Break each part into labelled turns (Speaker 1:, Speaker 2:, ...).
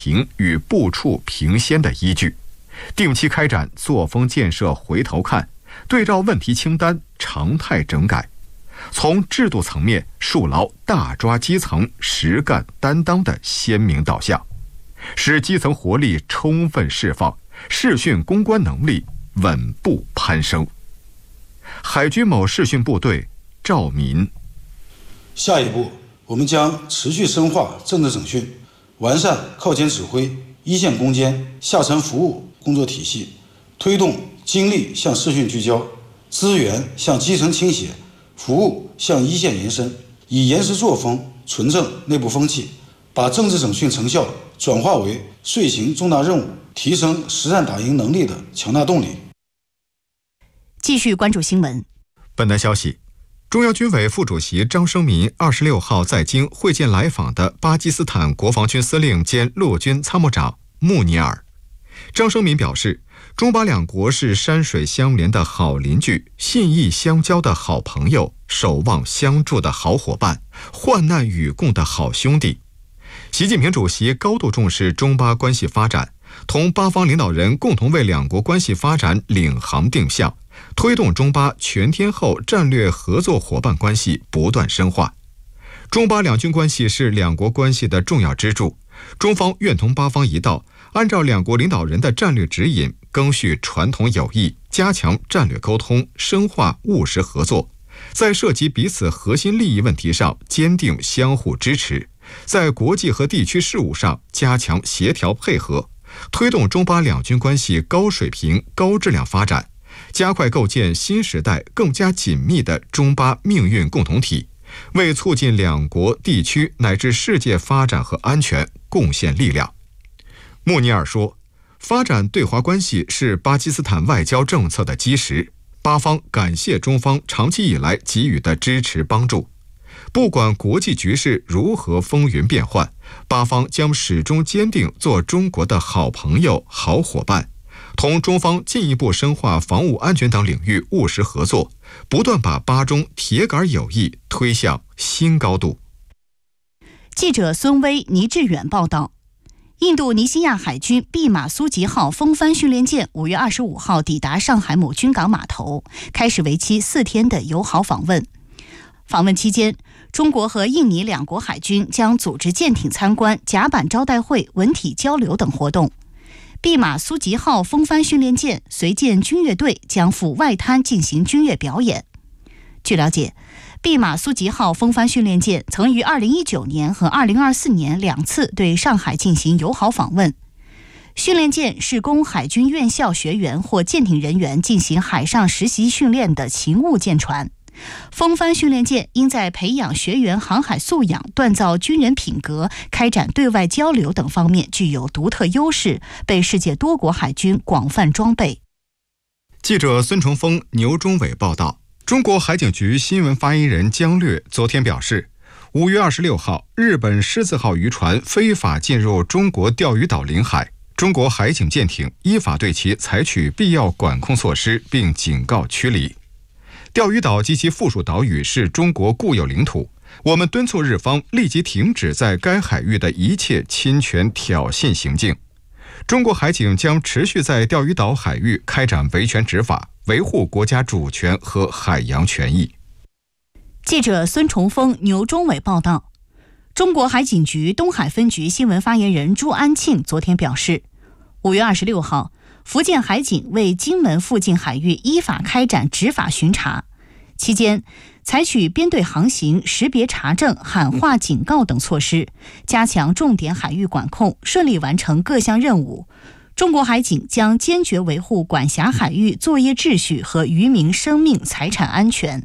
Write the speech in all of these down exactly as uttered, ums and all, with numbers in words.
Speaker 1: 评与部署评先的依据，定期开展作风建设回头看，对照问题清单常态整改，从制度层面树牢大抓基层实干担当的鲜明导向，使基层活力充分释放，视训攻关能力稳步攀升。海军某视训部队赵民：
Speaker 2: 下一步，我们将持续深化政治整训，完善靠前指挥、一线攻坚、下沉服务工作体系，推动精力向视训聚焦，资源向基层倾斜，服务向一线延伸，以严实作风纯正内部风气，把政治整训成效转化为遂行重大任务、提升实战打赢能力的强大动力。
Speaker 3: 继续关注新闻。
Speaker 1: 本台消息，中央军委副主席张生民二十六号在京会见来访的巴基斯坦国防军司令兼陆军参谋长穆尼尔。张生民表示，中巴两国是山水相连的好邻居，信义相交的好朋友，守望相助的好伙伴，患难与共的好兄弟。习近平主席高度重视中巴关系发展，同巴方领导人共同为两国关系发展领航定向，推动中巴全天候战略合作伙伴关系不断深化。中巴两军关系是两国关系的重要支柱，中方愿同巴方一道，按照两国领导人的战略指引，赓续传统友谊，加强战略沟通，深化务实合作，在涉及彼此核心利益问题上坚定相互支持，在国际和地区事务上加强协调配合，推动中巴两军关系高水平、高质量发展，加快构建新时代更加紧密的中巴命运共同体，为促进两国地区乃至世界发展和安全贡献力量。穆尼尔说，发展对华关系是巴基斯坦外交政策的基石，巴方感谢中方长期以来给予的支持帮助。不管国际局势如何风云变幻，巴方将始终坚定做中国的好朋友、好伙伴，同中方进一步深化防务安全等领域务实合作，不断把巴中铁杆友谊推向新高度。
Speaker 3: 记者孙威、倪志远报道，印度尼西亚海军毕马苏吉号风帆训练舰五月二十五号抵达上海某军港码头，开始为期四天的友好访问。访问期间，中国和印尼两国海军将组织舰艇参观、甲板招待会、文体交流等活动。毕马苏吉号风帆训练舰随舰军乐队将赴外滩进行军乐表演。据了解，毕马苏吉号风帆训练舰曾于二零一九年和二零二四年两次对上海进行友好访问。训练舰是供海军院校学员或舰艇人员进行海上实习训练的勤务舰船。风帆训练舰应在培养学员航海素养、锻造军人品格、开展对外交流等方面具有独特优势，被世界多国海军广泛装备。
Speaker 1: 记者孙崇峰、牛忠伟报道，中国海警局新闻发言人姜略昨天表示，五月二十六号，日本狮子号渔船非法进入中国钓鱼岛领海，中国海警舰艇依法对其采取必要管控措施，并警告驱离。钓鱼岛及其附属岛屿是中国固有领土，我们敦促日方立即停止在该海域的一切侵权挑衅行径。中国海警将持续在钓鱼岛海域开展维权执法，维护国家主权和海洋权益。
Speaker 3: 记者孙崇峰、牛忠伟报道，中国海警局东海分局新闻发言人朱安庆昨天表示，五月二十六号，福建海警为金门附近海域依法开展执法巡查，期间采取编队航行、识别查证、喊话警告等措施，加强重点海域管控，顺利完成各项任务。中国海警将坚决维护管辖海域作业秩序和渔民生命财产安全。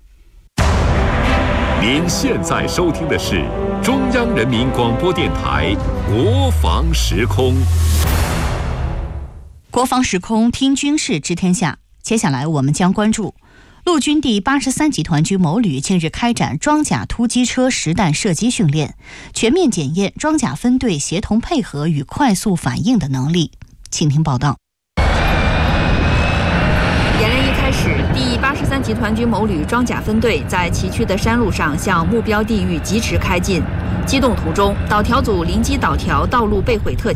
Speaker 4: 您现在收听的是中央人民广播电台国防时空。
Speaker 3: 国防时空听军事知天下，接下来我们将关注陆军第八十三集团军某旅近日开展装甲突击车实弹射击训练，全面检验装甲分队协同配合与快速反应的能力。请听报道。
Speaker 5: 演练一开始，第八十三集团军某旅装甲分队在崎岖的山路上向目标地域疾驰开进，机动途中，导条组临机导条道路被毁特